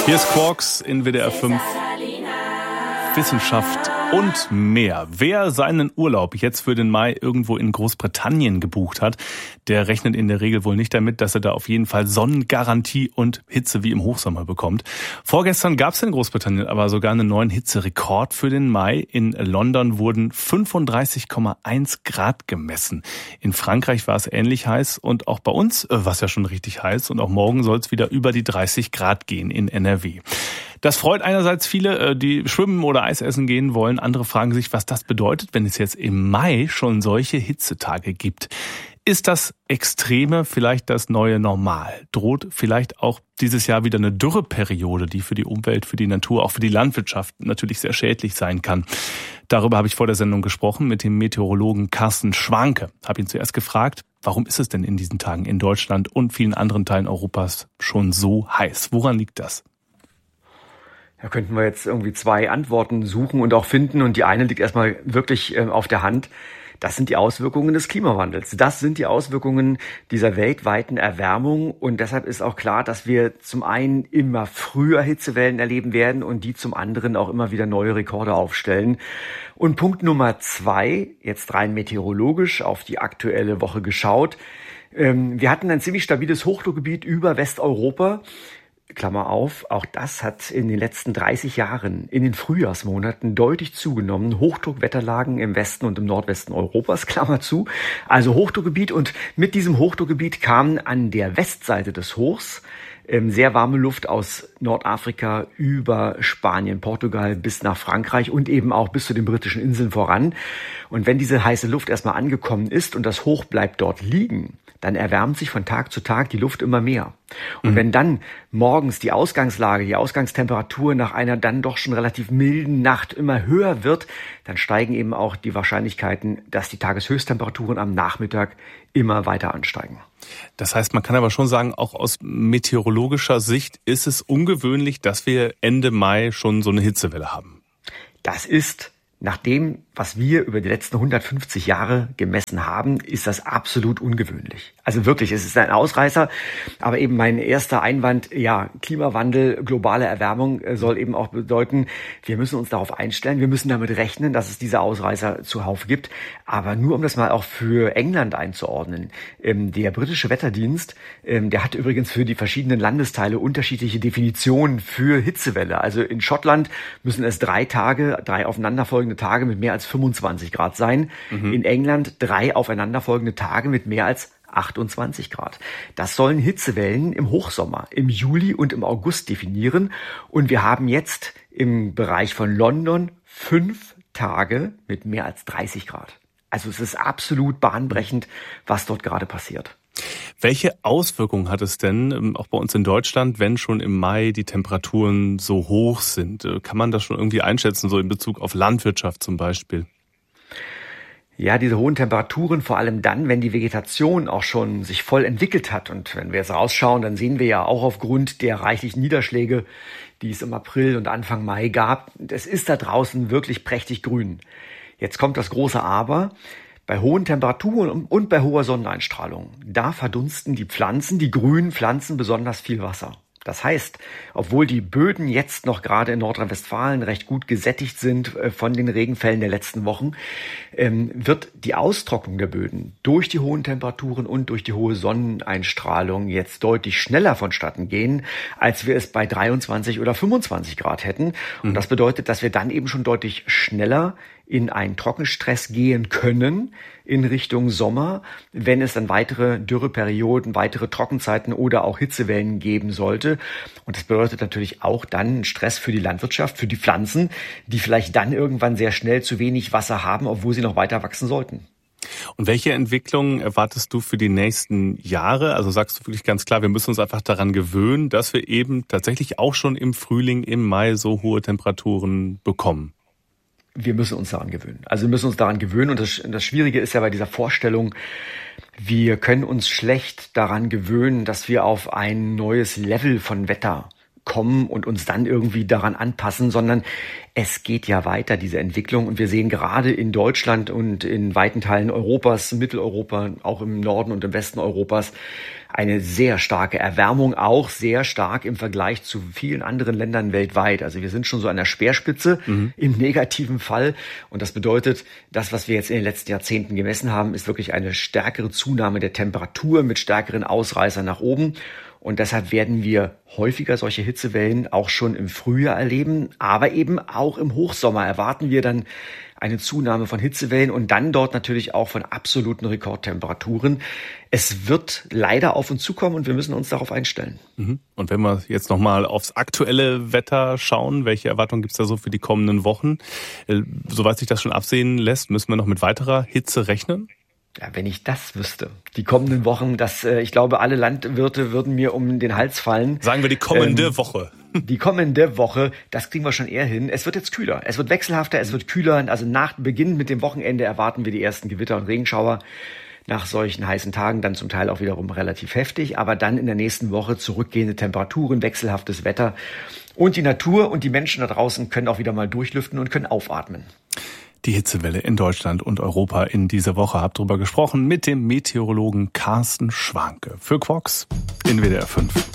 Hier ist Quarks in WDR 5. Wissenschaft und mehr. Wer seinen Urlaub jetzt für den Mai irgendwo in Großbritannien gebucht hat, der rechnet in der Regel wohl nicht damit, dass er da auf jeden Fall Sonnengarantie und Hitze wie im Hochsommer bekommt. Vorgestern gab es in Großbritannien aber sogar einen neuen Hitzerekord für den Mai. In London wurden 35,1 Grad gemessen. In Frankreich war es ähnlich heiß und auch bei uns war es ja schon richtig heiß. Und auch morgen soll es wieder über die 30 Grad gehen in NRW. Das freut einerseits viele, die schwimmen oder Eis essen gehen wollen. Andere fragen sich, was das bedeutet, wenn es jetzt im Mai schon solche Hitzetage gibt. Ist das Extreme vielleicht das neue Normal? Droht vielleicht auch dieses Jahr wieder eine Dürreperiode, die für die Umwelt, für die Natur, auch für die Landwirtschaft natürlich sehr schädlich sein kann? Darüber habe ich vor der Sendung gesprochen mit dem Meteorologen Carsten Schwanke. Habe ihn zuerst gefragt, warum ist es denn in diesen Tagen in Deutschland und vielen anderen Teilen Europas schon so heiß? Woran liegt das? Da könnten wir jetzt irgendwie zwei Antworten suchen und auch finden. Und die eine liegt erstmal wirklich auf der Hand. Das sind die Auswirkungen des Klimawandels. Das sind die Auswirkungen dieser weltweiten Erwärmung. Und deshalb ist auch klar, dass wir zum einen immer früher Hitzewellen erleben werden und die zum anderen auch immer wieder neue Rekorde aufstellen. Und Punkt Nummer 2, jetzt rein meteorologisch auf die aktuelle Woche geschaut. Wir hatten ein ziemlich stabiles Hochdruckgebiet über Westeuropa. Klammer auf, auch das hat in den letzten 30 Jahren in den Frühjahrsmonaten deutlich zugenommen. Hochdruckwetterlagen im Westen und im Nordwesten Europas, Klammer zu. Also Hochdruckgebiet, und mit diesem Hochdruckgebiet kam an der Westseite des Hochs sehr warme Luft aus Nordafrika über Spanien, Portugal bis nach Frankreich und eben auch bis zu den britischen Inseln voran. Und wenn diese heiße Luft erstmal angekommen ist und das Hoch bleibt dort liegen, dann erwärmt sich von Tag zu Tag die Luft immer mehr. Und wenn dann morgens die Ausgangslage, die Ausgangstemperatur nach einer dann doch schon relativ milden Nacht immer höher wird, dann steigen eben auch die Wahrscheinlichkeiten, dass die Tageshöchsttemperaturen am Nachmittag immer weiter ansteigen. Das heißt, man kann aber schon sagen, auch aus meteorologischer Sicht ist es ungewöhnlich, dass wir Ende Mai schon so eine Hitzewelle haben. Das ist nach dem, was wir über die letzten 150 Jahre gemessen haben, ist das absolut ungewöhnlich. Also wirklich, es ist ein Ausreißer. Aber eben mein erster Einwand, ja, Klimawandel, globale Erwärmung soll eben auch bedeuten, wir müssen uns darauf einstellen, wir müssen damit rechnen, dass es diese Ausreißer zuhauf gibt. Aber nur um das mal auch für England einzuordnen. Der britische Wetterdienst, der hat übrigens für die verschiedenen Landesteile unterschiedliche Definitionen für Hitzewelle. Also in Schottland müssen es 3 aufeinanderfolgende Tage mit mehr als 25 Grad sein. In England 3 aufeinanderfolgende Tage mit mehr als 28 Grad. Das sollen Hitzewellen im Hochsommer, im Juli und im August definieren. Und wir haben jetzt im Bereich von London 5 Tage mit mehr als 30 Grad. Also es ist absolut bahnbrechend, was dort gerade passiert. Welche Auswirkungen hat es denn auch bei uns in Deutschland, wenn schon im Mai die Temperaturen so hoch sind? Kann man das schon irgendwie einschätzen, so in Bezug auf Landwirtschaft zum Beispiel? Ja, diese hohen Temperaturen, vor allem dann, wenn die Vegetation auch schon sich voll entwickelt hat. Und wenn wir jetzt rausschauen, dann sehen wir ja auch aufgrund der reichlichen Niederschläge, die es im April und Anfang Mai gab, es ist da draußen wirklich prächtig grün. Jetzt kommt das große Aber. Bei hohen Temperaturen und bei hoher Sonneneinstrahlung, da verdunsten die Pflanzen, die grünen Pflanzen, besonders viel Wasser. Das heißt, obwohl die Böden jetzt noch gerade in Nordrhein-Westfalen recht gut gesättigt sind von den Regenfällen der letzten Wochen, wird die Austrocknung der Böden durch die hohen Temperaturen und durch die hohe Sonneneinstrahlung jetzt deutlich schneller vonstatten gehen, als wir es bei 23 oder 25 Grad hätten. Und das bedeutet, dass wir dann eben schon deutlich schneller in einen Trockenstress gehen können in Richtung Sommer, wenn es dann weitere Dürreperioden, weitere Trockenzeiten oder auch Hitzewellen geben sollte. Und das bedeutet natürlich auch dann Stress für die Landwirtschaft, für die Pflanzen, die vielleicht dann irgendwann sehr schnell zu wenig Wasser haben, obwohl sie noch weiter wachsen sollten. Und welche Entwicklung erwartest du für die nächsten Jahre? Also sagst du wirklich ganz klar, wir müssen uns einfach daran gewöhnen, dass wir eben tatsächlich auch schon im Frühling, im Mai so hohe Temperaturen bekommen? Wir müssen uns daran gewöhnen. Also wir müssen uns daran gewöhnen. Und das Schwierige ist ja bei dieser Vorstellung, wir können uns schlecht daran gewöhnen, dass wir auf ein neues Level von Wetter kommen und uns dann irgendwie daran anpassen, sondern es geht ja weiter, diese Entwicklung. Und wir sehen gerade in Deutschland und in weiten Teilen Europas, Mitteleuropa, auch im Norden und im Westen Europas, eine sehr starke Erwärmung, auch sehr stark im Vergleich zu vielen anderen Ländern weltweit. Also wir sind schon so an der Speerspitze im negativen Fall. Und das bedeutet, das, was wir jetzt in den letzten Jahrzehnten gemessen haben, ist wirklich eine stärkere Zunahme der Temperatur mit stärkeren Ausreißern nach oben. Und deshalb werden wir häufiger solche Hitzewellen auch schon im Frühjahr erleben. Aber eben auch im Hochsommer erwarten wir dann eine Zunahme von Hitzewellen und dann dort natürlich auch von absoluten Rekordtemperaturen. Es wird leider auf uns zukommen und wir müssen uns darauf einstellen. Und wenn wir jetzt nochmal aufs aktuelle Wetter schauen, welche Erwartungen gibt es da so für die kommenden Wochen? Soweit sich das schon absehen lässt, müssen wir noch mit weiterer Hitze rechnen? Ja, wenn ich das wüsste. Die kommenden Wochen, ich glaube, alle Landwirte würden mir um den Hals fallen. Sagen wir die kommende Woche. Die kommende Woche, das kriegen wir schon eher hin. Es wird jetzt kühler. Es wird wechselhafter, es wird kühler. Also nach Beginn mit dem Wochenende erwarten wir die ersten Gewitter und Regenschauer. Nach solchen heißen Tagen dann zum Teil auch wiederum relativ heftig. Aber dann in der nächsten Woche zurückgehende Temperaturen, wechselhaftes Wetter. Und die Natur und die Menschen da draußen können auch wieder mal durchlüften und können aufatmen. Die Hitzewelle in Deutschland und Europa in dieser Woche. Hab drüber gesprochen mit dem Meteorologen Carsten Schwanke. Für Quox in WDR 5.